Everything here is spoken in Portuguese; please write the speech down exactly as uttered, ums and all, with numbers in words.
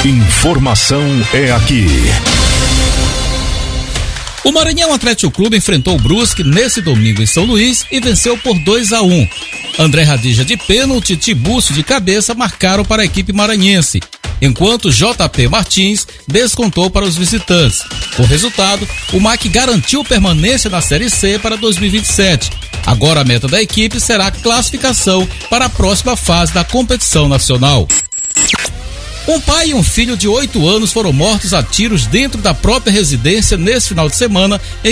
Informação é aqui. O Maranhão Atlético Clube enfrentou o Brusque nesse domingo em São Luís e venceu por dois a um. André Radija de pênalti e Tibúcio de cabeça marcaram para a equipe maranhense, enquanto J P Martins descontou para os visitantes. Com o resultado, o M A C garantiu permanência na Série C para dois mil e vinte e sete. Agora a meta da equipe será a classificação para a próxima fase da competição nacional. Um pai e um filho de oito anos foram mortos a tiros dentro da própria residência nesse final de semana em